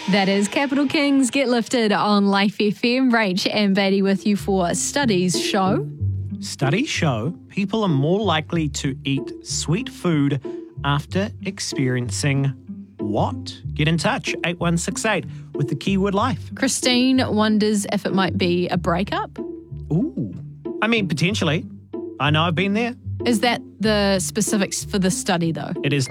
That is Capital Kings Get Lifted on Life FM. Rach and Beatty with you for Studies show. Studies show people are more likely to eat sweet food after experiencing what? Get in touch, 8168, with the keyword life. Christine wonders if it might be a breakup. Ooh. I mean, potentially. I know I've been there. Is that the specifics for the study, though? It is